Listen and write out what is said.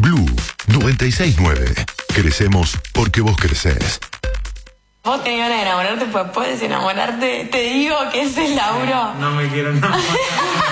Blue 96.9. Crecemos porque vos crecés. Vos tenías ganas de enamorarte, pues puedes enamorarte. Te digo que ese es Lauro. No me quiero enamorar.